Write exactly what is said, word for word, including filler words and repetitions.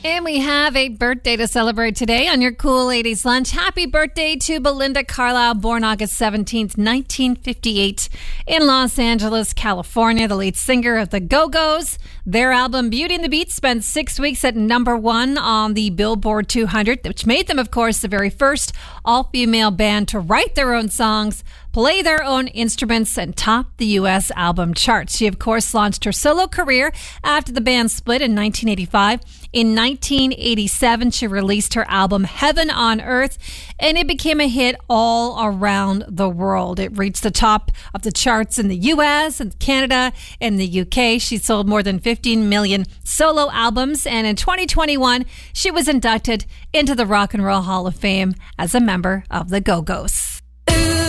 And we have a birthday to celebrate today on your Cool eighties Lunch. Happy birthday to Belinda Carlisle, born August seventeenth, nineteen fifty-eight in Los Angeles, California, the lead singer of the Go-Go's. Their album Beauty and the Beast spent six weeks at number one on the Billboard two hundred, which made them, of course, the very first all-female band to write their own songs, play their own instruments, and top the U S album charts. She, of course, launched her solo career after the band split in nineteen eighty-five. In nineteen eighty-seven, she released her album Heaven on Earth, and it became a hit all around the world. It reached the top of the charts in the U S and Canada and the U K. She sold more than fifteen million solo albums, and in twenty twenty-one, she was inducted into the Rock and Roll Hall of Fame as a member of the Go-Go's.